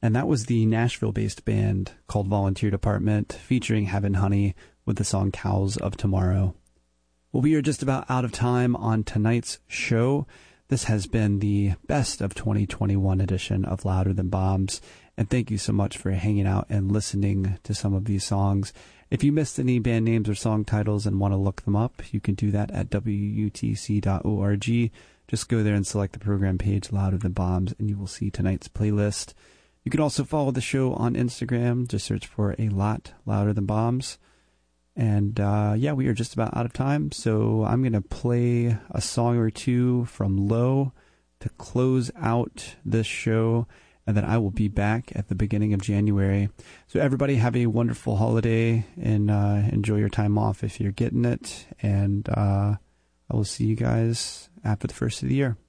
And that was the Nashville-based band called Volunteer Department, featuring Heaven Honey with the song Cows of Tomorrow. Well, we are just about out of time on tonight's show. This has been the best of 2021 edition of Louder Than Bombs. And thank you so much for hanging out and listening to some of these songs. If you missed any band names or song titles and want to look them up, you can do that at wutc.org. Just go there and select the program page, Louder Than Bombs, and you will see tonight's playlist. You can also follow the show on Instagram. Just search for A Lot Louder Than Bombs. And we are just about out of time. So I'm going to play a song or two from Low to close out this show. And then I will be back at the beginning of January. So everybody have a wonderful holiday and enjoy your time off if you're getting it. And I will see you guys after the first of the year.